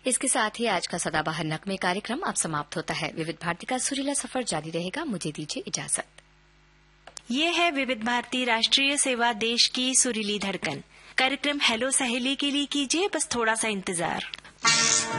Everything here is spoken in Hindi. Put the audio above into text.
इसके साथ ही आज का सदाबहार नगमे कार्यक्रम अब समाप्त होता है। विविध भारती का सुरीला सफर जारी रहेगा। मुझे दीजिए इजाजत। ये है विविध भारती राष्ट्रीय सेवा, देश की सुरीली धड़कन। कार्यक्रम हेलो सहेली के लिए कीजिए बस थोड़ा सा इंतजार।